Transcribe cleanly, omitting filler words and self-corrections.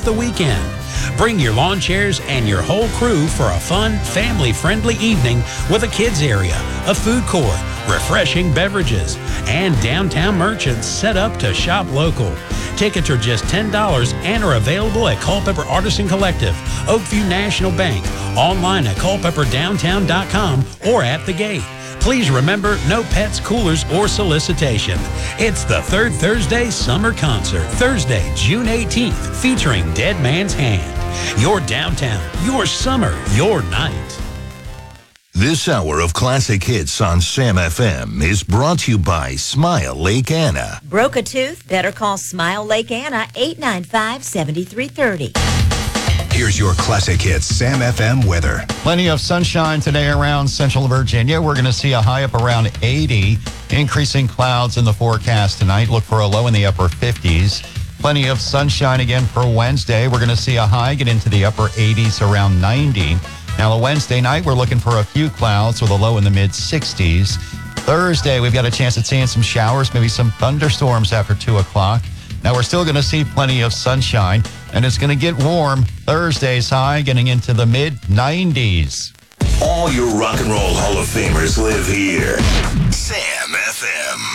the weekend. Bring your lawn chairs and your whole crew for a fun, family-friendly evening with a kids area, a food court, refreshing beverages, and downtown merchants set up to shop local. Tickets are just $10 and are available at Culpeper Artisan Collective, Oakview National Bank, online at culpepperdowntown.com or at the gate. Please remember, no pets, coolers, or solicitation. It's the Third Thursday Summer Concert, Thursday, June 18th, featuring Dead Man's Hand. Your downtown, your summer, your night. This hour of classic hits on Sam FM is brought to you by Smile Lake Anna. Broke a tooth? Better call Smile Lake Anna, 895-7330. Here's your classic hits Sam FM weather. Plenty of sunshine today around central Virginia. We're going to see a high up around 80. Increasing clouds in the forecast tonight. Look for a low in the upper 50s. Plenty of sunshine again for Wednesday. We're going to see a high get into the upper 80s around 90. Now, a Wednesday night, we're looking for a few clouds with a low in the mid 60s. Thursday, we've got a chance at seeing some showers, maybe some thunderstorms after 2 o'clock. Now, we're still going to see plenty of sunshine, and it's going to get warm. Thursday's high getting into the mid 90s. All your rock and roll Hall of Famers live here. Sam FM.